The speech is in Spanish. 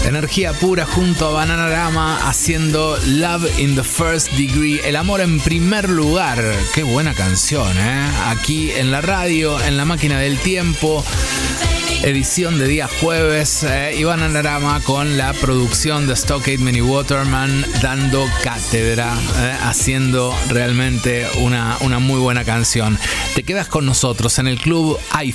Energía pura junto a Bananarama haciendo Love in the First Degree, el amor en primer lugar. Qué buena canción, ¿eh? Aquí en la radio, en la máquina del tiempo, edición de día jueves, y Bananarama con la producción de Stock Aitken y Waterman dando cátedra, haciendo realmente una muy buena canción. Te quedas con nosotros en el club